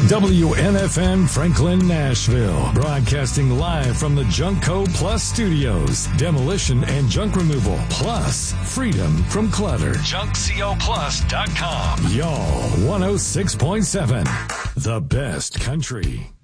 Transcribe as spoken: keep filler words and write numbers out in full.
W N F N Franklin, Nashville. Broadcasting live from the Junkco Plus studios. Demolition and junk removal. Plus freedom from clutter. junk co plus dot com. Y'all, one oh six point seven. The best country.